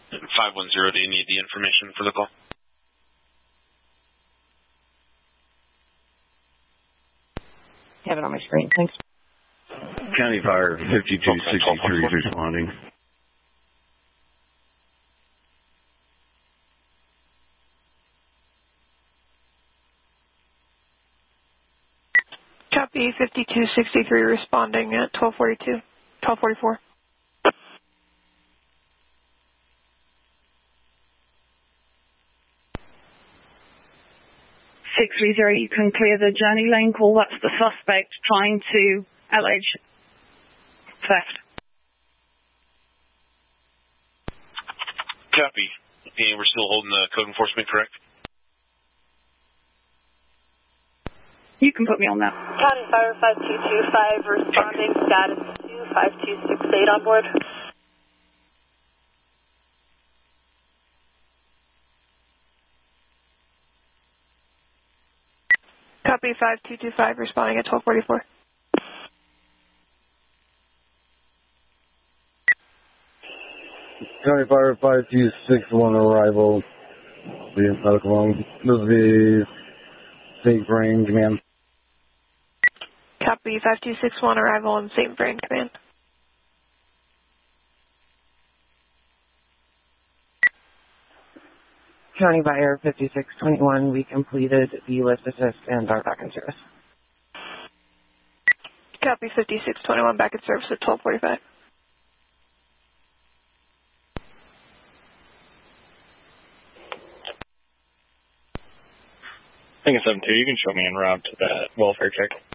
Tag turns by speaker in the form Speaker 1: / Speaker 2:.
Speaker 1: 510, do you need the information for the call?
Speaker 2: Have it on my screen, thanks.
Speaker 3: County Fire 5263 is responding.
Speaker 4: Copy 5263 responding at 1242, 1244.
Speaker 5: 630, you can clear the journey lane call. That's the suspect trying to allege theft.
Speaker 1: Copy. And we're still holding the code enforcement, correct?
Speaker 5: You can put me on that.
Speaker 6: County Fire 5225 responding, status 25268 on board.
Speaker 4: Copy 5225 responding at 1244.
Speaker 7: County Fire 5261 arrival. The medical home. This is the St. Vrain command.
Speaker 4: Copy 5261 arrival on St. Vrain command.
Speaker 2: County Fire 5621, we completed the U.S. assist and are back in service.
Speaker 4: Copy 5621 back in service at 1245.
Speaker 8: Thing is 72, you can show me en route to that welfare check.